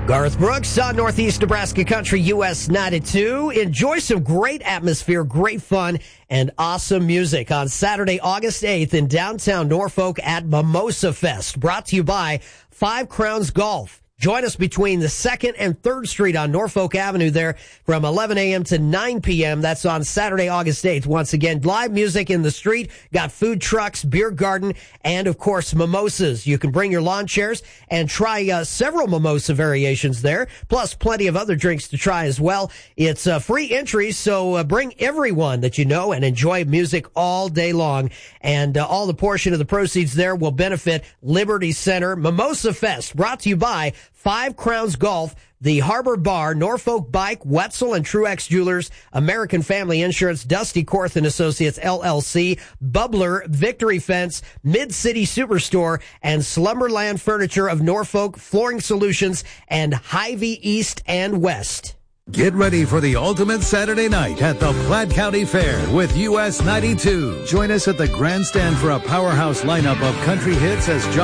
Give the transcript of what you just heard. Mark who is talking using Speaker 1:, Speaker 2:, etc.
Speaker 1: Garth Brooks on Northeast Nebraska Country US 92. Enjoy some great atmosphere, great fun, and awesome music on Saturday, August 8th in downtown Norfolk at Mimosa Fest. Brought to you by Five Crowns Golf. Join us between the 2nd and 3rd Street on Norfolk Avenue there from 11 a.m. to 9 p.m. That's on Saturday, August 8th. Once again, live music in the street, got food trucks, beer garden, and, of course, mimosas. You can bring your lawn chairs and try several mimosa variations there, plus plenty of other drinks to try as well. It's free entry, so bring everyone that you know and enjoy music all day long. And all the portion of the proceeds there will benefit Liberty Center. Mimosa Fest, brought to you by Five Crowns Golf, the Harbor Bar, Norfolk Bike, Wetzel and Truex Jewelers, American Family Insurance, Dusty Korth and Associates, LLC, Bubbler, Victory Fence, Mid-City Superstore, and Slumberland Furniture of Norfolk, Flooring Solutions, and Hy-Vee East and West.
Speaker 2: Get ready for the ultimate Saturday night at the Platte County Fair with US 92. Join us at the grandstand for a powerhouse lineup of country hits as John